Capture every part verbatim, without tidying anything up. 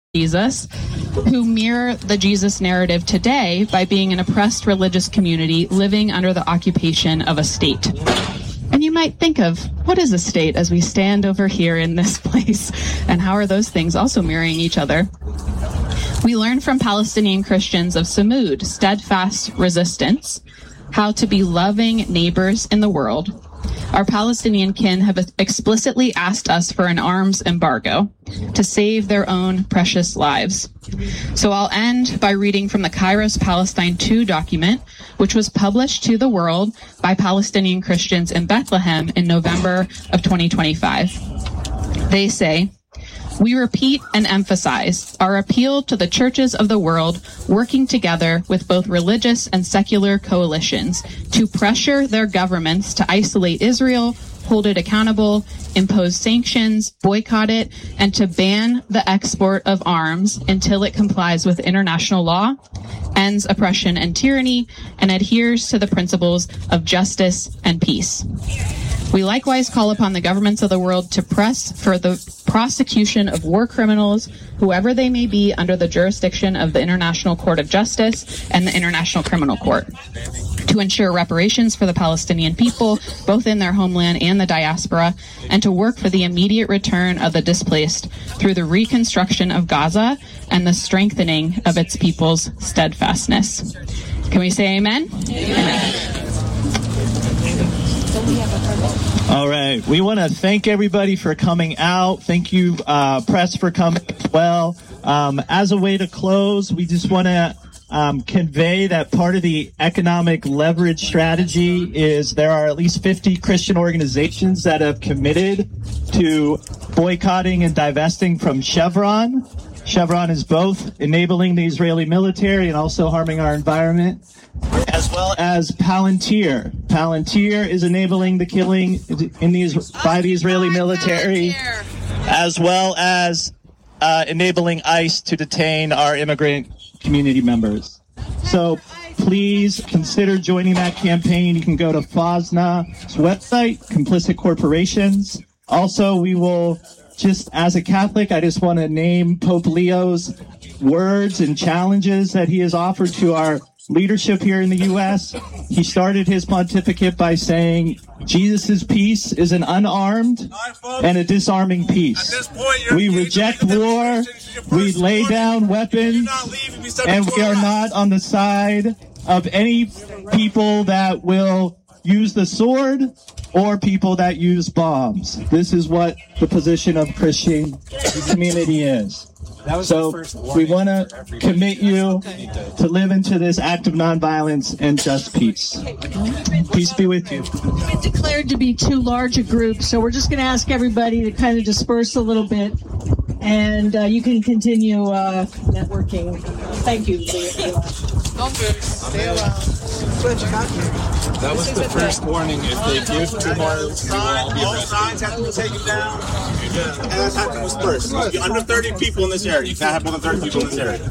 Jesus, who mirror the Jesus narrative today by being an oppressed religious community living under the occupation of a state. And you might think of, what is a state as we stand over here in this place? And how are those things also mirroring each other? We learn from Palestinian Christians of Samud, steadfast resistance, how to be loving neighbors in the world. Our Palestinian kin have explicitly asked us for an arms embargo to save their own precious lives. So I'll end by reading from the Kairos Palestine two document, which was published to the world by Palestinian Christians in Bethlehem in November of twenty twenty-five. They say, "We repeat and emphasize our appeal to the churches of the world working together with both religious and secular coalitions to pressure their governments to isolate Israel, hold it accountable, impose sanctions, boycott it, and to ban the export of arms until it complies with international law, ends oppression and tyranny, and adheres to the principles of justice and peace. We likewise call upon the governments of the world to press for the prosecution of war criminals, whoever they may be, under the jurisdiction of the International Court of Justice and the International Criminal Court, to ensure reparations for the Palestinian people, both in their homeland and the diaspora, and to work for the immediate return of the displaced through the reconstruction of Gaza and the strengthening of its people's steadfastness." Can we say amen? Amen. Amen. All right. We want to thank everybody for coming out. Thank you, uh, press, for coming as well. Um, as a way to close, we just want to um, convey that part of the economic leverage strategy is there are at least fifty Christian organizations that have committed to boycotting and divesting from Chevron. Chevron is both enabling the Israeli military and also harming our environment, as well as Palantir. Palantir is enabling the killing in the, by the Israeli military, as well as uh, enabling ICE to detain our immigrant community members. So please consider joining that campaign. You can go to FOSNA's website, Complicit Corporations. Also, we will, just as a Catholic, I just want to name Pope Leo's words and challenges that he has offered to our leadership here in the U S. He started his pontificate by saying, Jesus' peace is an unarmed and a disarming peace. We reject war, we lay down weapons, and we are not on the side of any people that will use the sword or people that use bombs. This is what the position of Christian community is. That was so we want to commit you to live into this act of nonviolence and just peace. Peace be with you. It's declared to be too large a group, so we're just going to ask everybody to kind of disperse a little bit, and uh, you can continue uh, networking. Thank you. Don't stay around. That was the first warning. If they give two more, we will all be arrested. All signs have to be taken down. Yeah. And that's how to disperse. You're under thirty people in this area. You can't have more than thirty people in this area.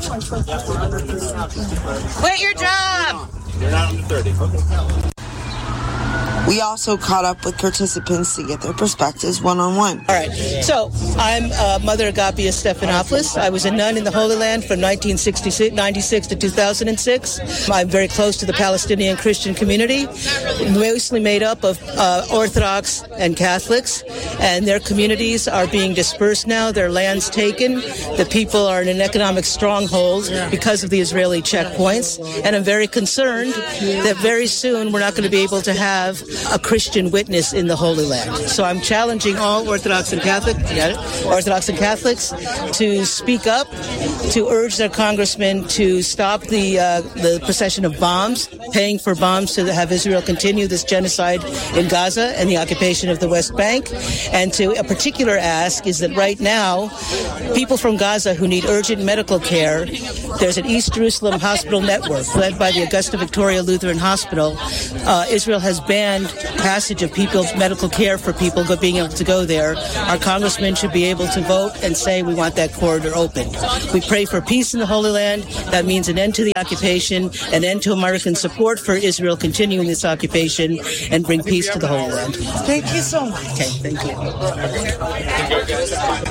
Quit your job! You're not under thirty. We also caught up with participants to get their perspectives one-on-one. All right. So I'm uh, Mother Agapia Stephanopoulos. I was a nun in the Holy Land from nineteen ninety-six to two thousand six. I'm very close to the Palestinian Christian community, mostly made up of uh, Orthodox and Catholics, and their communities are being dispersed now. Their land's taken. The people are in an economic stronghold because of the Israeli checkpoints, and I'm very concerned that very soon we're not going to be able to have a Christian witness in the Holy Land. So I'm challenging all Orthodox and Catholic, got it? Orthodox and Catholics to speak up, to urge their congressmen to stop the uh, the procession of bombs, paying for bombs to have Israel continue this genocide in Gaza and the occupation of the West Bank. And to a particular ask is that right now, people from Gaza who need urgent medical care, there's an East Jerusalem hospital network led by the Augusta Victoria Lutheran Hospital. Uh, Israel has banned passage of people's medical care for people being able to go there. Our congressmen should be able to vote and say we want that corridor open. We pray for peace in the Holy Land. That means an end to the occupation, an end to American support for Israel continuing this occupation, and bring peace to the Holy Land. Thank you so much. Okay, thank you. Gather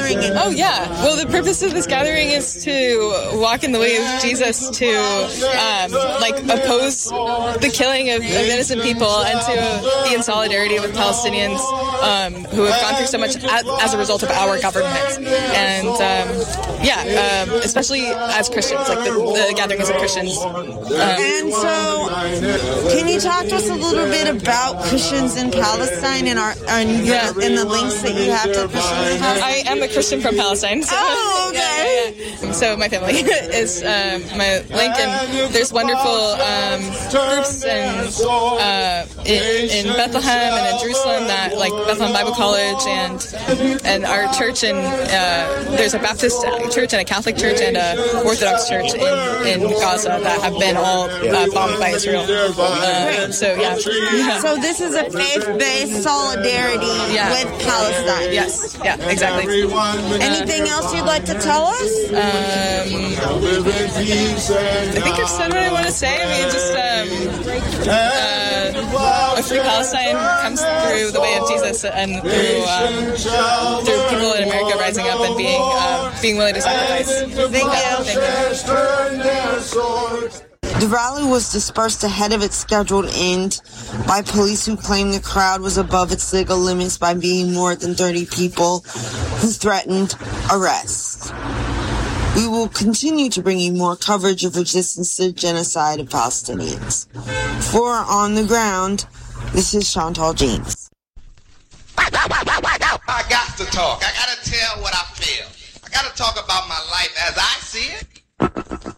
gathering? Oh, yeah. Well, the purpose of this gathering is to walk in the way of Jesus, to um, like oppose the killing of, of innocent people, and to be in solidarity with Palestinians um, who have gone through so much as, as a result of our government. And um, yeah, um, especially as Christians, like the, the gathering is of Christians. Um, and so, can you talk to us a little bit about Christians in Palestine and our and, yeah. and the links that you have to Christians in Palestine? I am a Christian from Palestine. So, oh, okay. Yeah, yeah, yeah. So my family is um, my link, and there's wonderful um, groups and uh, in, in Bethlehem and in Jerusalem, that like Bethlehem Bible College and and our church, and uh, there's a Baptist church and a Catholic church and a Orthodox church in, in Gaza that have been all uh, bombed by Israel. Uh, so yeah. yeah. So this is a faith-based solidarity yeah. with Palestine. Yes. Yeah. Exactly. Anything uh, else you'd like to tell us? Um, I think I've said what I want to say. I mean, just um, uh, a free Palestine comes through the way of Jesus and through um, through people in America rising up and being uh, being willing to sacrifice. Thank you. Yeah, thank you. The rally was dispersed ahead of its scheduled end by police who claimed the crowd was above its legal limits by being more than thirty people who threatened arrest. We will continue to bring you more coverage of resistance to the genocide of Palestinians. For On the Ground, this is Chantal James. I got to talk. I got to tell what I feel. I got to talk about my life as I see it.